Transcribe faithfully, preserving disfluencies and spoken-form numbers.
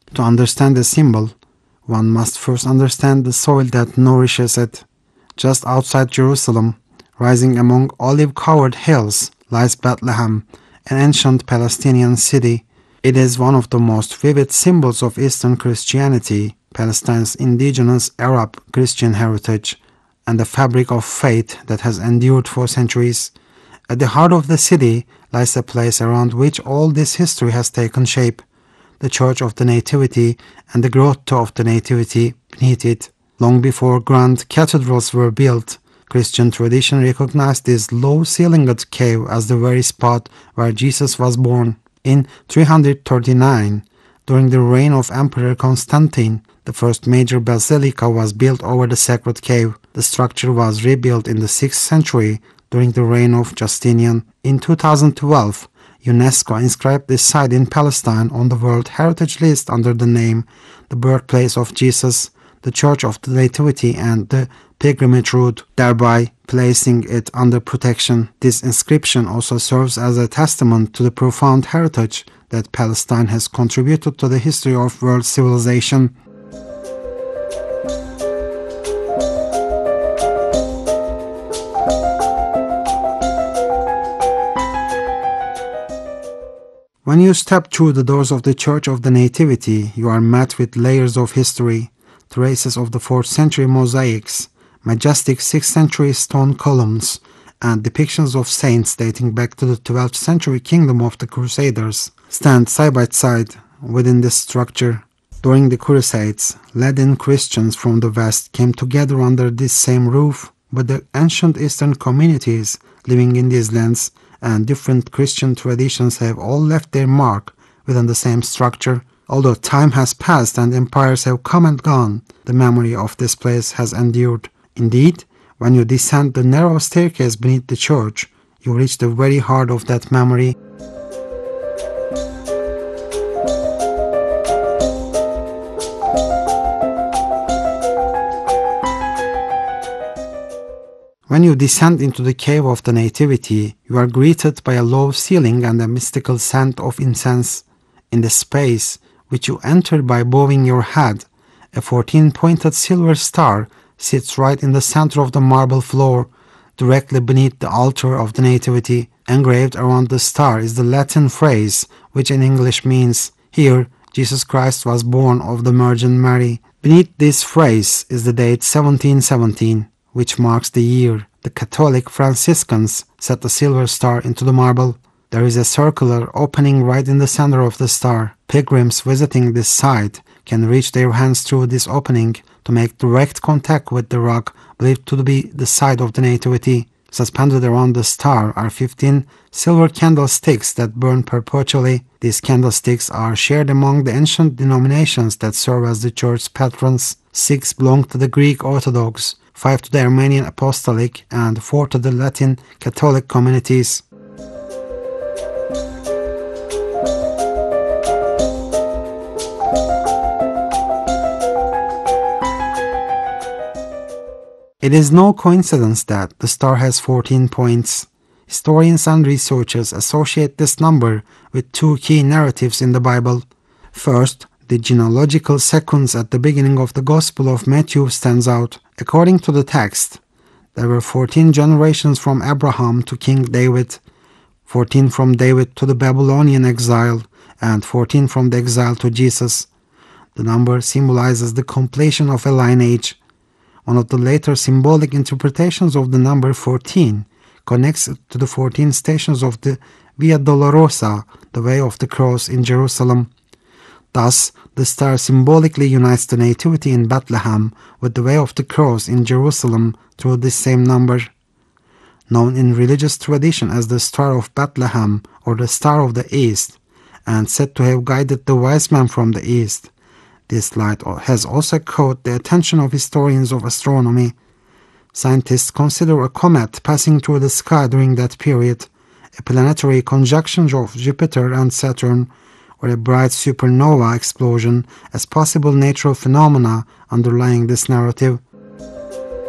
To understand a symbol, one must first understand the soil that nourishes it. Just outside Jerusalem, rising among olive-covered hills, lies Bethlehem, an ancient Palestinian city. It is one of the most vivid symbols of Eastern Christianity, Palestine's indigenous Arab Christian heritage, and the fabric of faith that has endured for centuries. At the heart of the city lies a place around which all this history has taken shape, the Church of the Nativity and the Grotto of the Nativity beneath it. Long before grand cathedrals were built, Christian tradition recognized this low-ceilinged cave as the very spot where Jesus was born. In three hundred thirty-nine, during the reign of Emperor Constantine, the first major basilica was built over the sacred cave. The structure was rebuilt in the sixth century during the reign of Justinian. In two thousand twelve, UNESCO inscribed this site in Palestine on the World Heritage List under the name The Birthplace of Jesus, the Church of the Nativity and the Pilgrimage Route, thereby placing it under protection. This inscription also serves as a testament to the profound heritage that Palestine has contributed to the history of world civilization. When you step through the doors of the Church of the Nativity, you are met with layers of history, traces of the fourth century mosaics, majestic sixth century stone columns, and depictions of saints dating back to the twelfth century kingdom of the Crusaders stand side by side within this structure. During the Crusades, Latin Christians from the West came together under this same roof, but the ancient Eastern communities living in these lands and different Christian traditions have all left their mark within the same structure. Although time has passed and empires have come and gone, the memory of this place has endured. Indeed, when you descend the narrow staircase beneath the church, you reach the very heart of that memory. When you descend into the cave of the Nativity, you are greeted by a low ceiling and a mystical scent of incense. In the space, which you enter by bowing your head, a fourteen-pointed silver star sits right in the center of the marble floor, directly beneath the altar of the Nativity. Engraved around the star is the Latin phrase, which in English means, "Here, Jesus Christ was born of the Virgin Mary." Beneath this phrase is the date seventeen seventeen, which marks the year the Catholic Franciscans set the silver star into the marble. There is a circular opening right in the center of the star. Pilgrims visiting this site can reach their hands through this opening to make direct contact with the rock believed to be the site of the Nativity. Suspended around the star are fifteen silver candlesticks that burn perpetually. These candlesticks are shared among the ancient denominations that serve as the church's patrons. Six belong to the Greek Orthodox, five to the Armenian Apostolic, and four to the Latin Catholic communities. It is no coincidence that the star has fourteen points. Historians and researchers associate this number with two key narratives in the Bible. First, the genealogical sequence at the beginning of the Gospel of Matthew stands out. According to the text, there were fourteen generations from Abraham to King David, fourteen from David to the Babylonian exile, and fourteen from the exile to Jesus. The number symbolizes the completion of a lineage. One of the later symbolic interpretations of the number fourteen connects it to the fourteen stations of the Via Dolorosa, the Way of the Cross in Jerusalem. Thus, the star symbolically unites the Nativity in Bethlehem with the Way of the Cross in Jerusalem through this same number. Known in religious tradition as the Star of Bethlehem or the Star of the East, and said to have guided the wise men from the East, this light has also caught the attention of historians of astronomy. Scientists consider a comet passing through the sky during that period, a planetary conjunction of Jupiter and Saturn, or a bright supernova explosion as possible natural phenomena underlying this narrative.